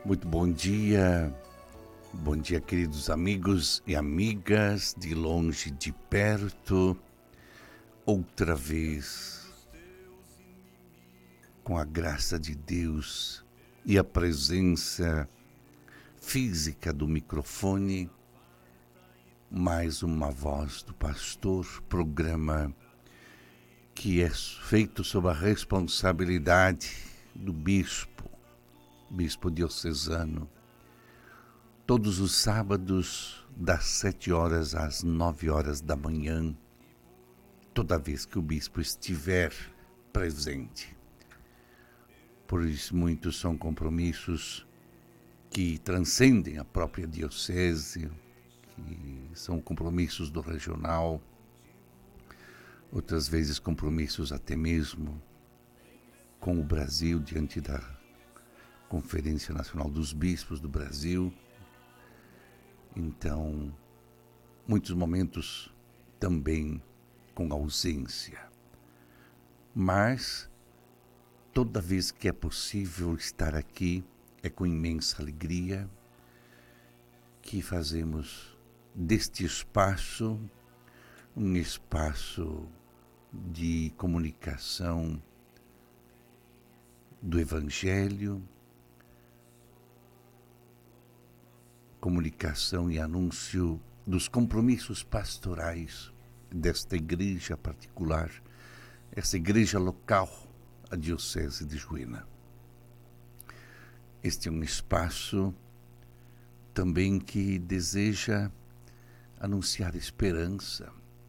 Muito bom dia queridos amigos e amigas, de longe, de perto, outra vez, com a graça de Deus e a presença física do microfone, mais uma voz do pastor, programa que é feito sob a responsabilidade do bispo diocesano, todos os sábados, das 7 horas às 9 horas da manhã, toda vez que o bispo estiver presente. Por isso, muitos são compromissos que transcendem a própria diocese, que são compromissos do regional, outras vezes compromissos até mesmo com o Brasil, diante da Conferência Nacional dos Bispos do Brasil. Então, muitos momentos também com ausência. Mas, toda vez que é possível estar aqui, é com imensa alegria que fazemos deste espaço um espaço de comunicação do Evangelho, comunicação e anúncio dos compromissos pastorais desta igreja particular, essa igreja local, a Diocese de Juína. Este é um espaço também que deseja anunciar esperança,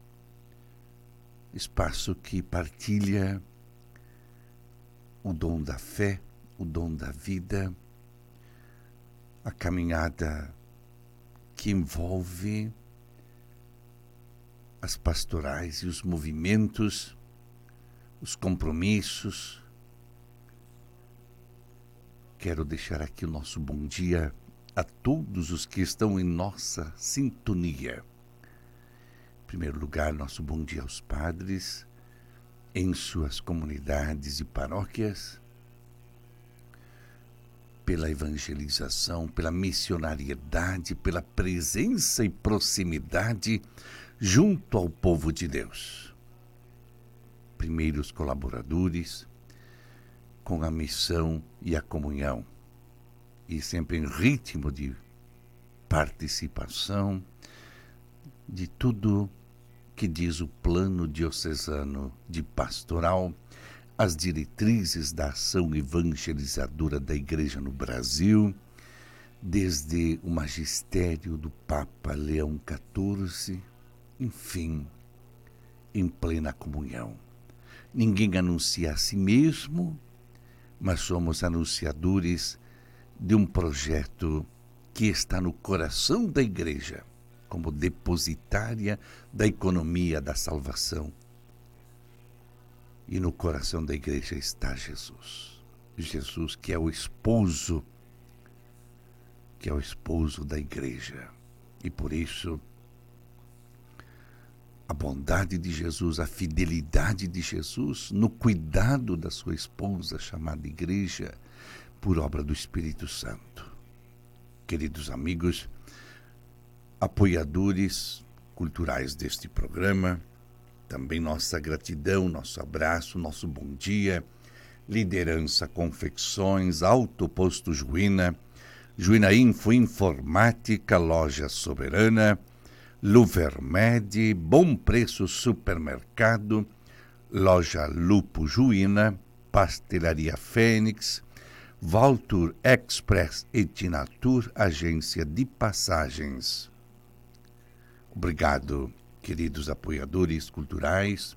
espaço que partilha o dom da fé, o dom da vida, a caminhada que envolve as pastorais e os movimentos, os compromissos. Quero deixar aqui o nosso bom dia a todos os que estão em nossa sintonia. Em primeiro lugar, nosso bom dia aos padres em suas comunidades e paróquias, pela evangelização, pela missionariedade, pela presença e proximidade junto ao povo de Deus. Primeiros colaboradores com a missão e a comunhão, e sempre em ritmo de participação de tudo que diz o plano diocesano de pastoral, as diretrizes da ação evangelizadora da Igreja no Brasil, desde o magistério do Papa Leão XIV, enfim, em plena comunhão. Ninguém anuncia a si mesmo, mas somos anunciadores de um projeto que está no coração da Igreja, como depositária da economia da salvação. E no coração da igreja está Jesus. Jesus que é o esposo da igreja. E por isso, a bondade de Jesus, a fidelidade de Jesus no cuidado da sua esposa chamada igreja, por obra do Espírito Santo. Queridos amigos, apoiadores culturais deste programa, também nossa gratidão, nosso abraço, nosso bom dia, Liderança Confecções, Alto Posto Juína, Juína Info Informática, Loja Soberana, Luvermed, Bom Preço Supermercado, Loja Lupo Juína, Pastelaria Fênix, Valtur Express e Tinatur, Agência de Passagens. Obrigado, queridos apoiadores culturais,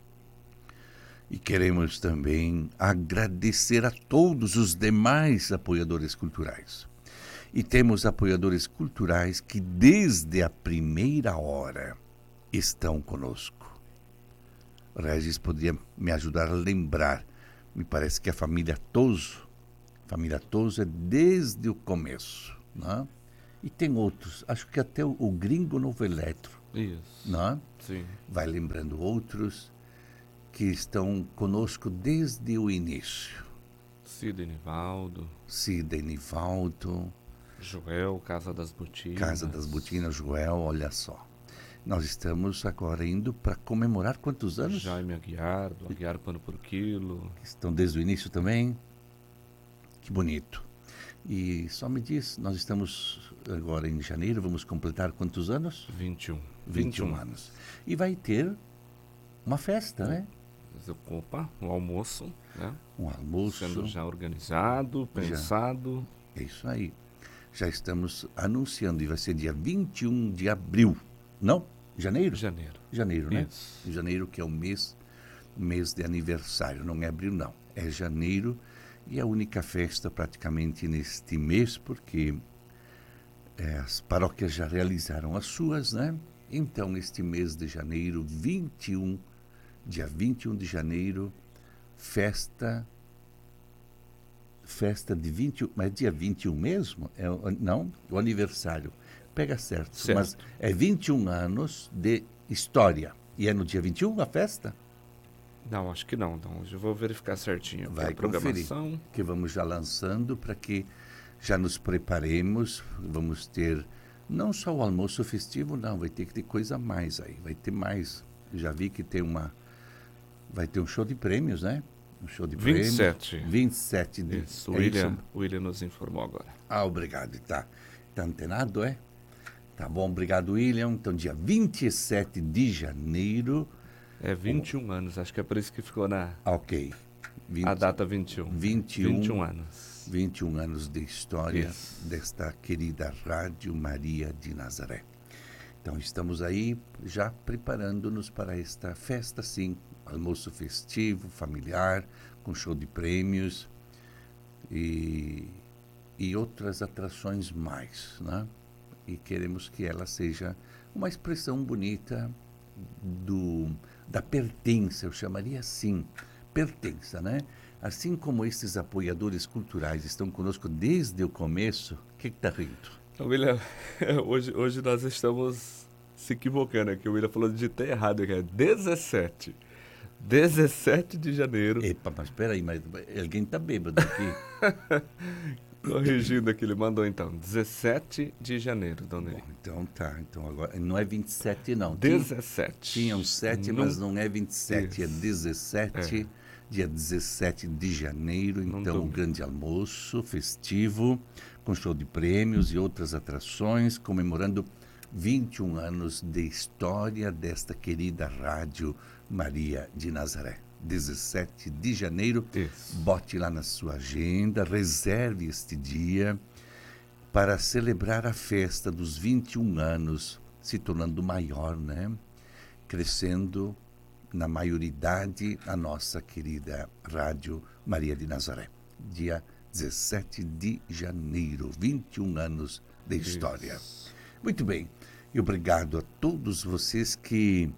e queremos também agradecer a todos os demais apoiadores culturais. E temos apoiadores culturais que desde a primeira hora estão conosco. Regis poderia me ajudar a lembrar, me parece que a família Toso é desde o começo, né? E tem outros, acho que até o Gringo Novo Eletro. Isso. Não? Sim. Vai lembrando outros que estão conosco desde o início. Cida e Nivaldo. Cida e Nivaldo. Joel, Casa das Botinas. Casa das Botinas, Joel, olha só. Nós estamos agora indo para comemorar quantos anos? Jaime Aguiar, do Aguiar Pano por Quilo. Estão desde o início também. Que bonito. E só me diz, nós estamos agora em janeiro, vamos completar quantos anos? 21. 21 anos. E vai ter uma festa, né? Opa, um almoço, né? Um almoço. Sendo já organizado, pensado. É isso aí. Já estamos anunciando, e vai ser dia 21 de abril. Não? Janeiro? Janeiro. Janeiro, né? Isso. Janeiro, que é o mês de aniversário. Não é abril, não. É janeiro. E a única festa praticamente neste mês, porque as paróquias já realizaram as suas, né? Então, neste mês de janeiro, dia 21 de janeiro, festa de 21, mas é dia 21 mesmo? Não, o aniversário. Pega certo, mas é 21 anos de história. E é no dia 21 a festa? Não, acho que não. Então, hoje eu vou verificar certinho. Vai conferir, que vamos já lançando para que já nos preparemos. Vamos ter não só o almoço festivo, não, vai ter que ter coisa a mais aí. Vai ter mais. Já vi que vai ter um show de prêmios, né? Um show de 27. prêmios. 27 de isso, o William nos informou agora. Ah, obrigado. Tá antenado, é? Tá bom, obrigado, William. Então, dia 27 de janeiro... É 21 anos, acho que é por isso que ficou na... Ok. A data 21. 21 anos. 21 anos de história desta querida Rádio Maria de Nazaré. Então, estamos aí já preparando-nos para esta festa, sim. Almoço festivo, familiar, com show de prêmios e outras atrações mais, né? E queremos que ela seja uma expressão bonita da pertença, eu chamaria assim, pertença, né? Assim como esses apoiadores culturais estão conosco desde o começo, o que está rindo? William, hoje nós estamos se equivocando aqui, o William falou de ter errado, que é 17 de janeiro. Epa, mas espera aí, mas alguém está bêbado aqui. Corrigindo aqui, ele mandou então, 17 de janeiro, dona Eli. Então tá, então agora, não é 27 não. 17. Tinham 7, mas não é 27, Isso. é 17, dia 17 de janeiro, então um grande almoço festivo, com show de prêmios e outras atrações, comemorando 21 anos de história desta querida Rádio Maria de Nazaré. 17 de janeiro, bote lá na sua agenda, reserve este dia para celebrar a festa dos 21 anos, se tornando maior, né? Crescendo na maioridade a nossa querida Rádio Maria de Nazaré. Dia 17 de janeiro, 21 anos de história. Muito bem, e obrigado a todos vocês que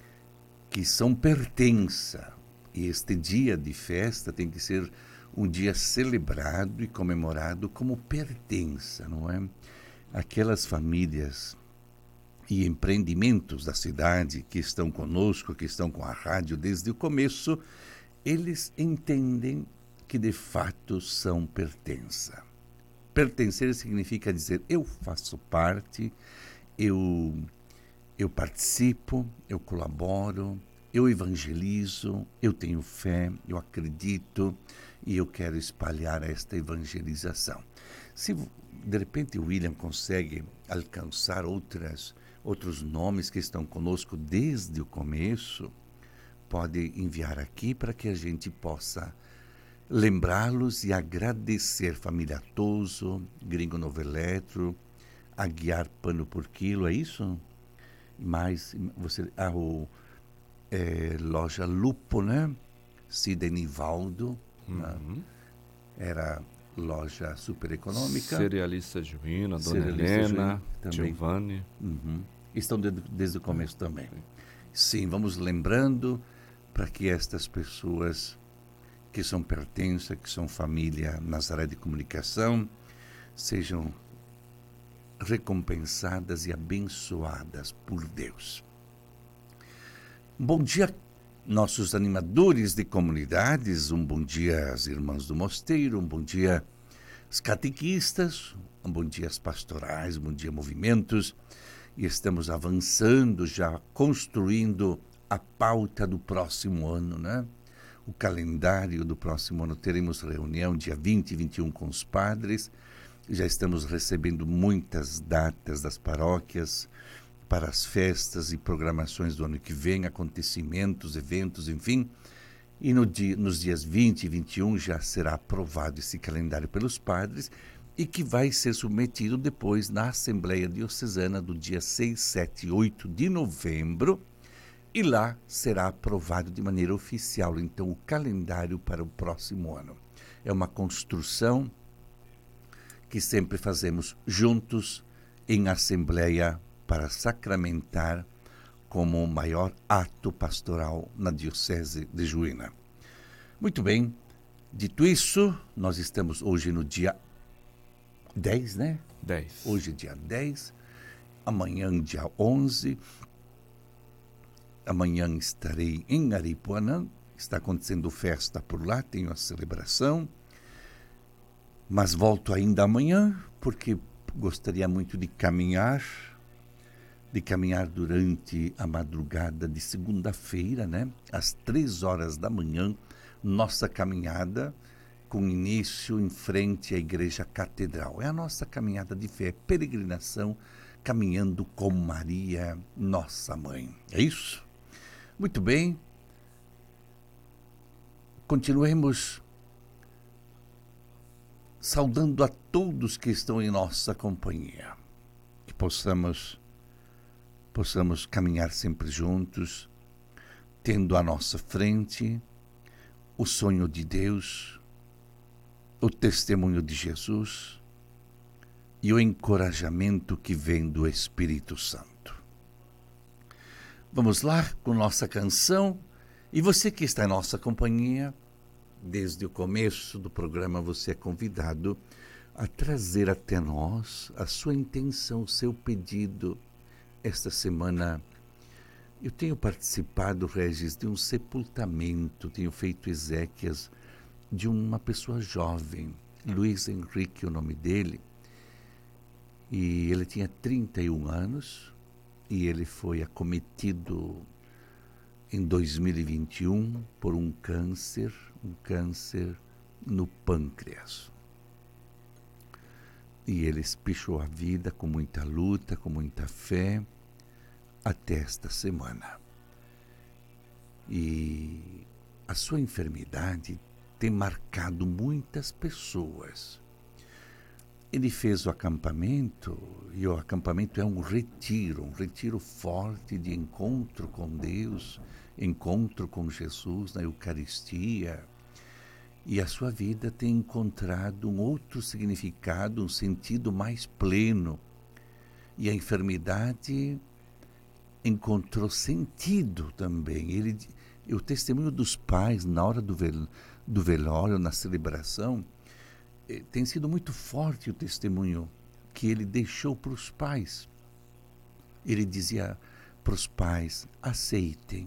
são pertença. E este dia de festa tem que ser um dia celebrado e comemorado como pertença, não é? Aquelas famílias e empreendimentos da cidade que estão conosco, que estão com a rádio desde o começo, eles entendem que de fato são pertença. Pertencer significa dizer, eu faço parte, eu participo, eu colaboro, eu evangelizo, eu tenho fé, eu acredito e eu quero espalhar esta evangelização. Se de repente o William consegue alcançar outros nomes que estão conosco desde o começo, pode enviar aqui para que a gente possa lembrá-los e agradecer. Família Toso, Gringo Novo Eletro, Aguiar Pano por Quilo, é isso? Mas você... Loja Lupo, né? Cida e Nivaldo, né? Era loja super econômica. Cerealista Juína, Dona Helena, Giovanni. Estão desde o começo também. Sim, vamos lembrando para que estas pessoas que são pertença, que são família Nazaré de Comunicação, sejam recompensadas e abençoadas por Deus. Bom dia, nossos animadores de comunidades, um bom dia às irmãs do mosteiro, um bom dia às catequistas, um bom dia às pastorais, um bom dia a movimentos. E estamos avançando, já construindo a pauta do próximo ano, né? O calendário do próximo ano. Teremos reunião dia 20 e 21 com os padres. Já estamos recebendo muitas datas das paróquias para as festas e programações do ano que vem, acontecimentos, eventos, enfim. E nos dias 20 e 21 já será aprovado esse calendário pelos padres e que vai ser submetido depois na Assembleia Diocesana do dia 6, 7 e 8 de novembro. E lá será aprovado de maneira oficial, então, o calendário para o próximo ano. É uma construção que sempre fazemos juntos em Assembleia para sacramentar como o maior ato pastoral na Diocese de Juína. Muito bem, dito isso, nós estamos hoje no dia 10, né? 10. Hoje é dia 10, amanhã dia 11. Amanhã estarei em Aripuanã, está acontecendo festa por lá, tenho a celebração. Mas volto ainda amanhã, porque gostaria muito de caminhar durante a madrugada de segunda-feira, né? Às 3 horas da manhã, nossa caminhada com início em frente à Igreja Catedral. É a nossa caminhada de fé, peregrinação, caminhando com Maria, nossa mãe. É isso? Muito bem. Continuemos saudando a todos que estão em nossa companhia. Que possamos caminhar sempre juntos, tendo à nossa frente o sonho de Deus, o testemunho de Jesus e o encorajamento que vem do Espírito Santo. Vamos lá com nossa canção. E você que está em nossa companhia, desde o começo do programa, você é convidado a trazer até nós a sua intenção, o seu pedido. Esta semana eu tenho participado, Regis, de um sepultamento, tenho feito exéquias de uma pessoa jovem, Luiz Henrique, o nome dele, e ele tinha 31 anos e ele foi acometido em 2021 por um câncer no pâncreas. E ele espichou a vida com muita luta, com muita fé, até esta semana. E a sua enfermidade tem marcado muitas pessoas. Ele fez o acampamento, e o acampamento é um retiro forte de encontro com Deus, encontro com Jesus na Eucaristia. E a sua vida tem encontrado um outro significado, um sentido mais pleno. E a enfermidade encontrou sentido também. O testemunho dos pais na hora do velório, na celebração, tem sido muito forte o testemunho que ele deixou para os pais. Ele dizia para os pais: aceitem,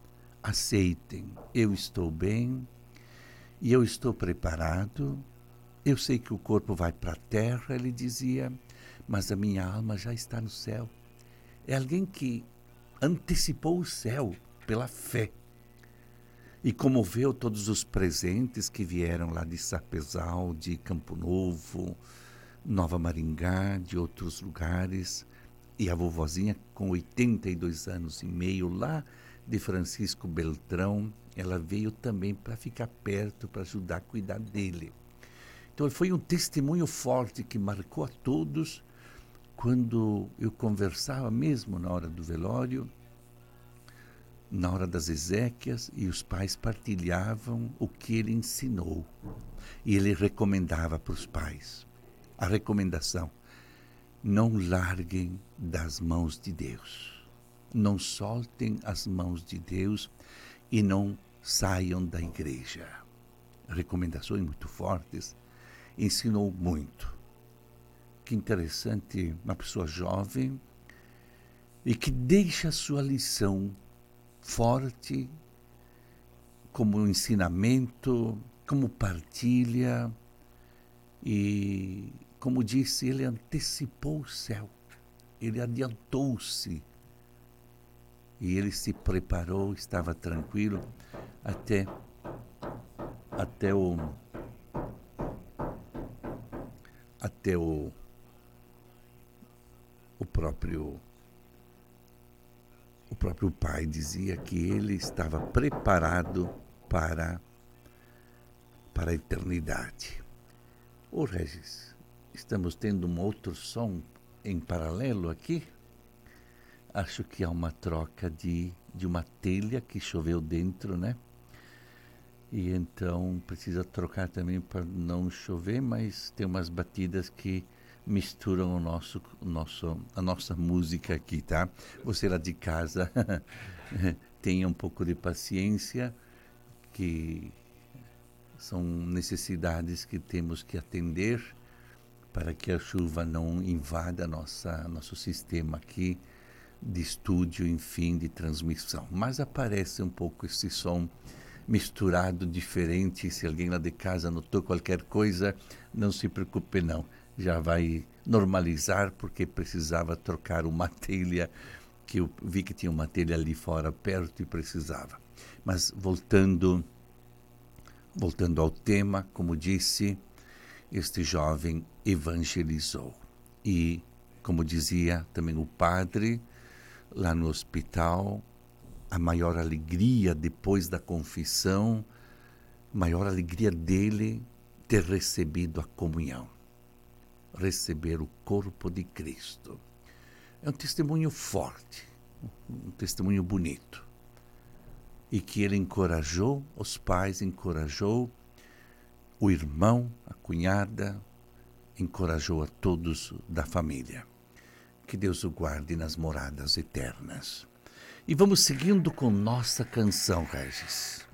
eu estou bem e eu estou preparado. Eu sei que o corpo vai para a terra, ele dizia, mas a minha alma já está no céu. É alguém que antecipou o céu pela fé e comoveu todos os presentes que vieram lá de Sapezal, de Campo Novo, Nova Maringá, de outros lugares. E a vovozinha, com 82 anos e meio, lá de Francisco Beltrão, ela veio também para ficar perto, para ajudar a cuidar dele. Então foi um testemunho forte que marcou a todos. Quando eu conversava mesmo na hora do velório, na hora das exéquias, e os pais partilhavam o que ele ensinou. E ele recomendava para os pais a recomendação: não larguem das mãos de Deus. Não soltem as mãos de Deus e não saiam da igreja. Recomendações muito fortes, ensinou muito. Que interessante, uma pessoa jovem e que deixa a sua lição forte como ensinamento, como partilha. E, como disse, ele antecipou o céu, ele adiantou-se. E ele se preparou, estava tranquilo até o próprio pai dizia que ele estava preparado para a eternidade. Ô Regis, estamos tendo um outro som em paralelo aqui. Acho que há uma troca de uma telha que choveu dentro, né? E então precisa trocar também para não chover, mas tem umas batidas que misturam a nossa música aqui, tá? Você lá de casa, tenha um pouco de paciência, que são necessidades que temos que atender para que a chuva não invada nosso sistema aqui de estúdio, enfim, de transmissão. Mas aparece um pouco esse som misturado, diferente. Se alguém lá de casa notou qualquer coisa, não se preocupe não. Já vai normalizar, porque precisava trocar uma telha, que eu vi que tinha uma telha ali fora, perto, e precisava. Mas voltando ao tema, como disse, este jovem evangelizou. E, como dizia também o padre, lá no hospital, a maior alegria depois da confissão, maior alegria dele ter recebido a comunhão, receber o corpo de Cristo. É um testemunho forte, um testemunho bonito. E que ele encorajou os pais, encorajou o irmão, a cunhada, encorajou a todos da família. Que Deus o guarde nas moradas eternas. E vamos seguindo com nossa canção, Regis.